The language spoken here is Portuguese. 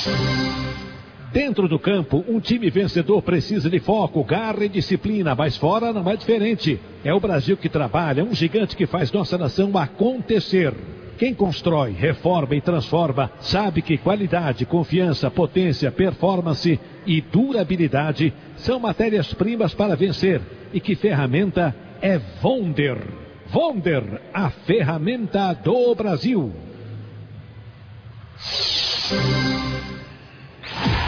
Dentro do campo, um time vencedor precisa de foco, garra e disciplina, mas fora não é diferente. É o Brasil que trabalha, um gigante que faz nossa nação acontecer. Quem constrói, reforma e transforma, sabe que qualidade, confiança, potência, performance e durabilidade são matérias-primas para vencer. E que ferramenta é Wonder. Wonder, a ferramenta do Brasil.